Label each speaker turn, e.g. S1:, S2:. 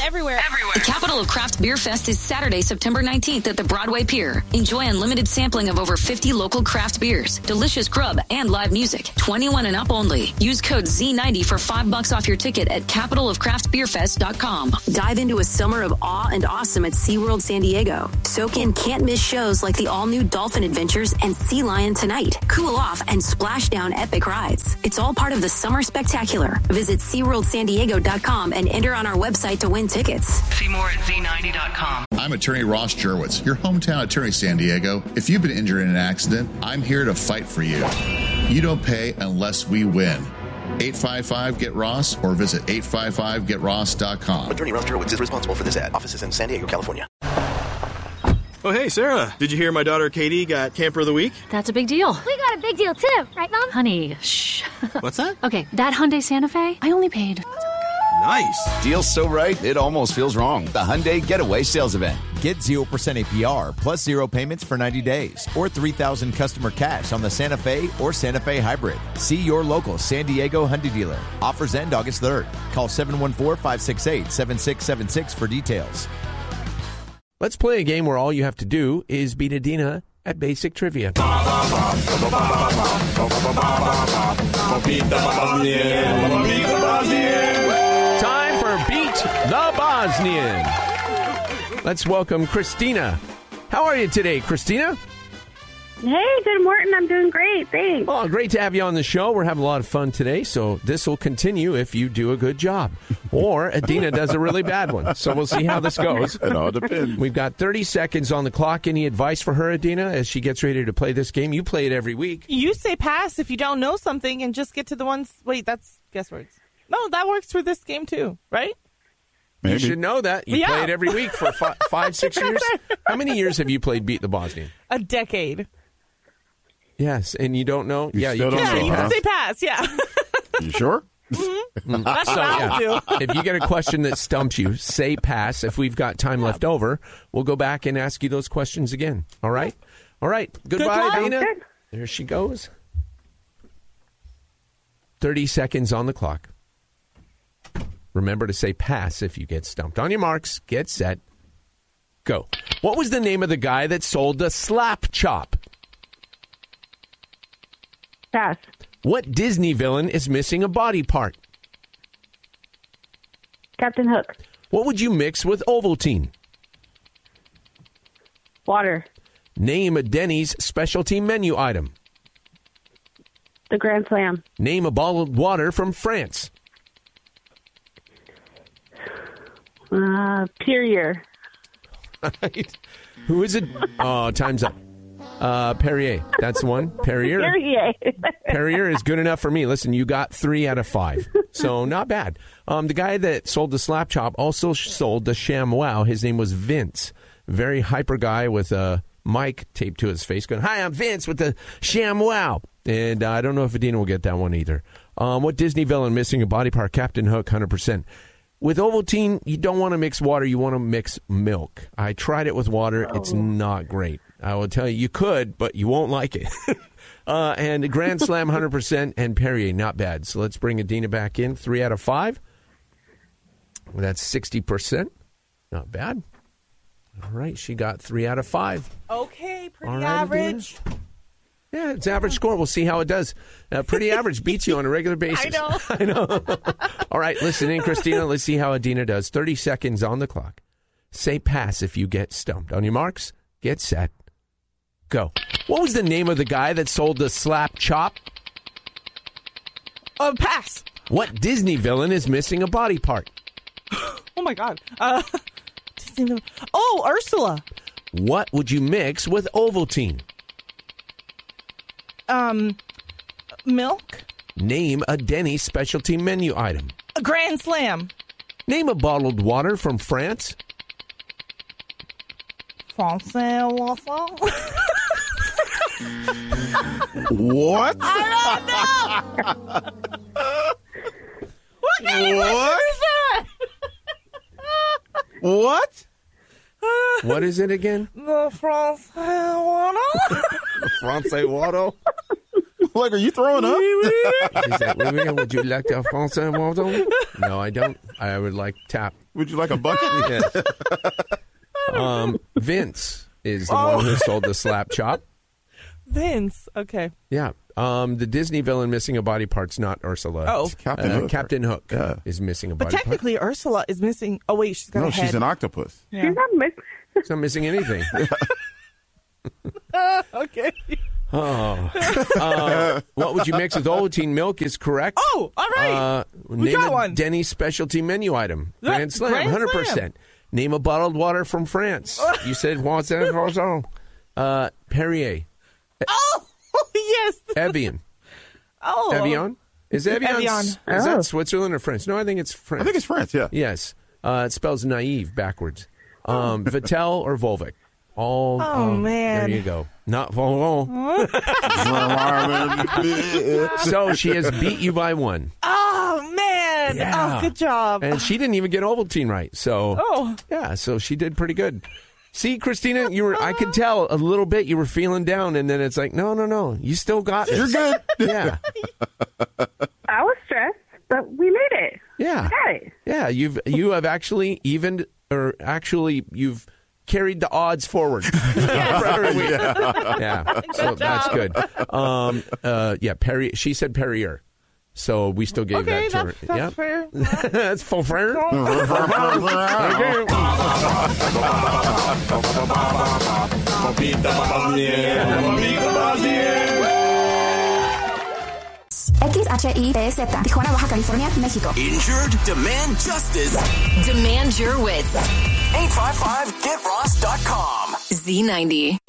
S1: everywhere.
S2: The capital of Craft Beer Fest is Saturday, September 19th at the Broadway Pier. Enjoy unlimited sampling of over 50 local craft beers, delicious grub, and live music. 21 and up only. Use code Z90 for $5 off your ticket at capitalofcraftbeerfest.com. Dive into a summer of awe and awesome at SeaWorld San Diego. Soak in can't-miss shows like the all-new Dolphin Adventures and Sea Lion Tonight. Cool off and splash down epic rides. It's all part of the Summer Spectacular. Visit SeaWorldSanDiego.com and enter on our website to win tickets.
S3: See more at Z90.com.
S4: I'm attorney Ross Jurwitz, your hometown attorney, San Diego. If you've been injured in an accident, I'm here to fight for you. You don't pay unless we win. 855-GET-ROSS or visit 855getross.com.
S5: Attorney Ross Jurwitz is responsible for this ad. Offices in San Diego, California.
S6: Oh, hey, Sarah. Did you hear my daughter Katie got Camper of the Week?
S7: That's a big deal.
S8: We got a big deal, too. Right, Mom?
S7: Honey, shh.
S6: What's that?
S7: Okay, that Hyundai Santa Fe, I only paid...
S6: Nice.
S9: Deal's so right, it almost feels wrong. The Hyundai Getaway Sales Event. Get 0% APR plus 0 payments for 90 days or $3,000 customer cash on the Santa Fe or Santa Fe Hybrid. See your local San Diego Hyundai dealer. Offers end August 3rd. Call 714-568-7676 for details.
S10: Let's play a game where all you have to do is beat Adina at basic trivia. Time for Beat the Bosnian. Let's welcome Christina. How are you today, Christina?
S11: Hey, good morning. I'm doing great. Thanks.
S10: Oh, great to have you on the show. We're having a lot of fun today, so this will continue if you do a good job. Or Adina does a really bad one. So we'll see how this goes.
S12: It all depends.
S10: We've got 30 seconds on the clock. Any advice for her, Adina, as she gets ready to play this game? You play it every week.
S1: You say pass if you don't know something and just get to the ones... Wait, that's guess words. No, that works for this game too, right?
S12: Maybe.
S10: You should know that. You play it every week for 5, 6 years. How many years have you played Beat the Bosnian?
S1: A decade.
S10: Yes, and you don't know?
S12: You
S10: you
S1: can say pass, yeah.
S12: You sure?
S1: Mm-hmm. That's what I'll do.
S10: If you get a question that stumps you, say pass. If we've got time left over, we'll go back and ask you those questions again. All right? All right. Goodbye, Adina. There she goes. 30 seconds on the clock. Remember to say pass if you get stumped. On your marks, get set, go. What was the name of the guy that sold the slap chop?
S11: Pass.
S10: What Disney villain is missing a body part?
S11: Captain Hook.
S10: What would you mix with Ovaltine?
S11: Water.
S10: Name a Denny's specialty menu item.
S11: The Grand Slam.
S10: Name a bottled water from France.
S11: Perrier.
S10: Who is it? Oh, time's up. Perrier. That's the one. Perrier.
S11: Perrier.
S10: Perrier is good enough for me. Listen, you got 3 out of 5. So not bad. The guy that sold the slap chop also sold the ShamWow. His name was Vince. Very hyper guy with a mic taped to his face going, "Hi, I'm Vince with the ShamWow." And I don't know if Adina will get that one either. What Disney villain missing a body part? Captain Hook, 100%. With Ovaltine, you don't want to mix water. You want to mix milk. I tried it with water. It's not great. I will tell you, you could, but you won't like it. And Grand Slam, 100%, and Perrier, not bad. So let's bring Adina back in. 3 out of 5. That's 60%. Not bad. All right, she got 3 out of 5.
S1: Okay, pretty
S10: All right,
S1: average.
S10: Adina. Yeah, it's average score. We'll see how it does. Pretty average beats you on a regular basis.
S1: I know.
S10: All right, listen in, Christina. Let's see how Adina does. 30 seconds on the clock. Say pass if you get stumped. On your marks, get set, go. What was the name of the guy that sold the slap chop?
S1: Pass.
S10: What Disney villain is missing a body part?
S1: Oh, my God. Disney. Oh, Ursula.
S10: What would you mix with Ovaltine?
S1: Milk.
S10: Name a Denny's specialty menu item.
S1: A Grand Slam.
S10: Name a bottled water from France.
S1: Francais waffle.
S12: What?
S1: I don't know. What kind of question is that?
S12: What?
S10: What is it again?
S1: The Francais waffle.
S12: Francais water? Like, are you throwing up?
S10: Is that would you like to François Waldon? No, I don't. I would like tap.
S12: Would you like a bucket?
S10: Yes. Vince is the one who sold the slap chop.
S1: Vince. Okay.
S10: Yeah. The Disney villain missing a body part's not Ursula.
S1: Oh.
S10: It's
S12: Captain Hook.
S10: Captain Hook is missing a
S1: But
S10: body part.
S1: technically, Ursula is missing. Oh, wait, she's got a head.
S12: she's an octopus.
S1: Yeah.
S11: She's not missing.
S10: She's not missing anything.
S1: Okay.
S10: What would you mix with Ovaltine milk is correct.
S1: Oh, all right. We
S10: name
S1: got
S10: a
S1: one.
S10: Denny's specialty menu item. Grand Slam,
S1: Grand
S10: 100%.
S1: Slam.
S10: Name a bottled water from France. You said Perrier.
S1: Oh, yes.
S10: Evian.
S1: Oh.
S10: Evian? Is Evian?
S1: Evian.
S10: Is that Switzerland or France? No, I think it's France.
S12: I think it's France, yeah.
S10: Yes. It spells naive backwards. Vittel or Volvic? Oh,
S1: man.
S10: There you go. Not Volvo. So she has beat you by one.
S1: Oh, man.
S10: Yeah.
S1: Oh, good job.
S10: And she didn't even get Ovaltine right. So, yeah, so she did pretty good. See, Christina, I could tell a little bit you were feeling down, and then it's like, no. You still got it.
S12: You're good.
S10: Yeah.
S11: I was stressed, but we made it.
S10: Yeah.
S11: We got it.
S10: Yeah, you have actually you've carried the odds forward. Yeah. So that's good. Perrier. She said Perrier. So we still gave that to her.
S1: That's fair.
S10: That's full fair.
S13: XHIPZ, Tijuana, Baja California, México.
S14: Injured? Demand justice.
S2: Demand your wits.
S14: 855-GET-ROSS.com.
S2: Z90.